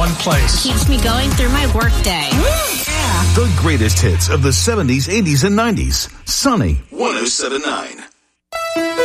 one place. Keeps me going through my workday. Yeah. The greatest hits of the 70s, 80s, and 90s. Sunny 107.9.